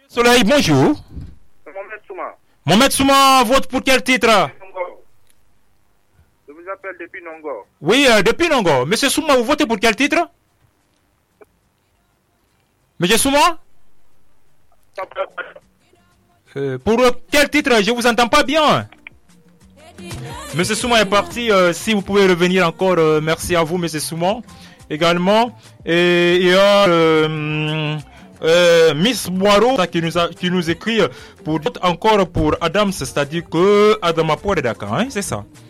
Soleil, bonjour. Mohamed Souma. Mohamed Souma vote pour quel titre? Je vous appelle depuis Nongo. Oui, depuis Nongo. Monsieur Souma, vous votez pour quel titre? Monsieur Souma? Pour quel titre? Je vous entends pas bien. Monsieur Souma est parti. Si vous pouvez revenir encore, merci à vous, Monsieur Souma. Également, et il y a Miss Boiro qui nous écrit pour encore pour Adams, c'est-à-dire que Adam a pour Dakar, hein, c'est ça.